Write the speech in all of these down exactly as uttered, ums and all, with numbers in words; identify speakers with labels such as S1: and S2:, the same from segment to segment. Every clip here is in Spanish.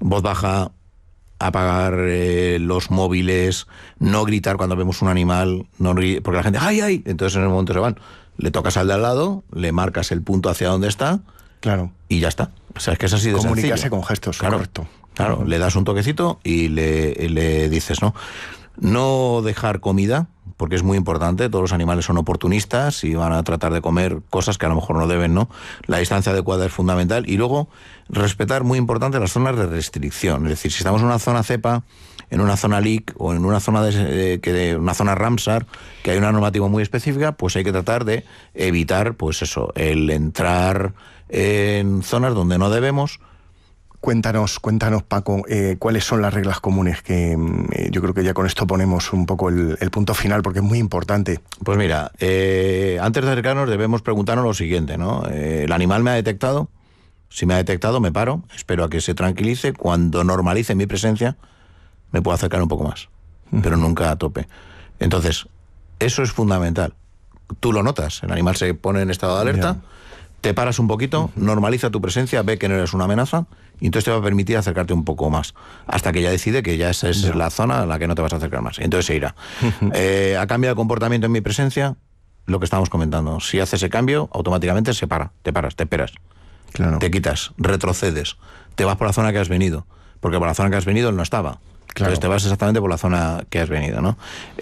S1: voz baja, apagar eh, los móviles, no gritar cuando vemos un animal, no gri- porque la gente, ¡ay, ay! Entonces en el momento se van. Le tocas al de al lado, le marcas el punto hacia donde está,
S2: claro,
S1: y ya está. O sea, es que es así de sencillo.
S2: Comunicarse con gestos,
S1: claro,
S2: correcto.
S1: Claro, le das un toquecito y le, le dices, ¿no? No dejar comida, porque es muy importante, todos los animales son oportunistas y van a tratar de comer cosas que a lo mejor no deben, ¿no? La distancia adecuada es fundamental. Y luego, respetar, muy importante, las zonas de restricción. Es decir, si estamos en una zona cepa, en una zona L I C o en una zona de, eh, que de una zona Ramsar, que hay una normativa muy específica, pues hay que tratar de evitar, pues eso, el entrar en zonas donde no debemos.
S2: Cuéntanos, cuéntanos, Paco, eh, cuáles son las reglas comunes, que eh, yo creo que ya con esto ponemos un poco el, el punto final, porque es muy importante.
S1: Pues mira, eh, antes de acercarnos debemos preguntarnos lo siguiente, ¿no? Eh, ¿el animal me ha detectado? Si me ha detectado, me paro, espero a que se tranquilice. Cuando normalice mi presencia, me puedo acercar un poco más, uh-huh. pero nunca a tope. Entonces, eso es fundamental. Tú lo notas, el animal se pone en estado de alerta, yeah. te paras un poquito, uh-huh. normaliza tu presencia, ve que no eres una amenaza, y entonces te va a permitir acercarte un poco más, hasta que ya decide que ya esa es yeah. la zona a la que no te vas a acercar más. Entonces se irá. Uh-huh. Eh, ¿Ha cambiado el comportamiento en mi presencia? Lo que estamos comentando. Si hace ese cambio, automáticamente se para, te paras, te esperas.
S2: Claro.
S1: Te quitas, retrocedes, te vas por la zona que has venido, porque por la zona que has venido él no estaba. Claro. Entonces te vas exactamente por la zona que has venido, ¿no?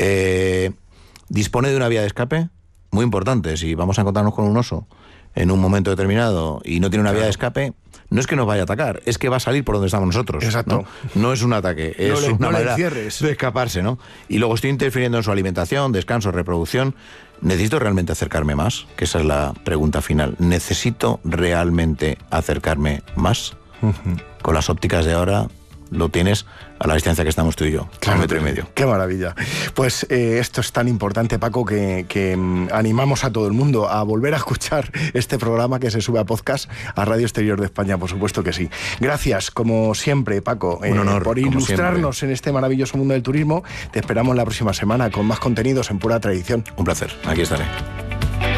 S1: Eh, dispone de una vía de escape, muy importante. Si vamos a encontrarnos con un oso en un momento determinado y no tiene una claro. vía de escape, no es que nos vaya a atacar, es que va a salir por donde estamos nosotros.
S2: Exacto.
S1: No, no es un ataque, es
S2: no le,
S1: una
S2: no
S1: manera
S2: de
S1: escaparse, ¿no? Y luego estoy interfiriendo en su alimentación, descanso, reproducción. ¿Necesito realmente acercarme más? Que esa es la pregunta final. ¿Necesito realmente acercarme más?
S2: Uh-huh.
S1: Con las ópticas de ahora lo tienes a la distancia que estamos tú y yo,
S2: claro,
S1: un metro y medio.
S2: Qué maravilla. Pues eh, esto es tan importante, Paco, que, que um, animamos a todo el mundo a volver a escuchar este programa que se sube a podcast, a Radio Exterior de España, por supuesto que sí. Gracias, como siempre, Paco,
S1: un honor,
S2: eh, por ilustrarnos en este maravilloso mundo del turismo. Te esperamos la próxima semana con más contenidos en Pura Tradición.
S1: Un placer, aquí estaré.